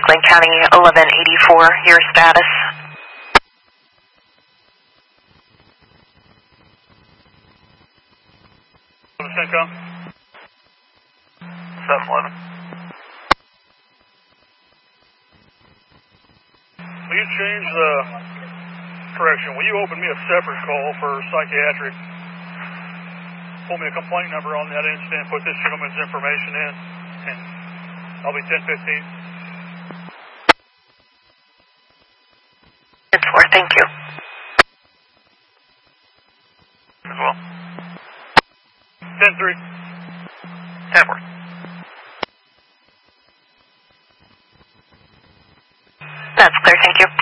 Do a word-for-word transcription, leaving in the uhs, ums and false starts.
Franklin County eleven eighty-four, your status. CENTCOM. seven eleven. Will you change the, correction, will you open me a separate call for psychiatric? Pull me a complaint number on that incident, put this gentleman's information in, and I'll be ten fifteen. ten four, thank you. As well. ten three. ten four. That's clear, thank you.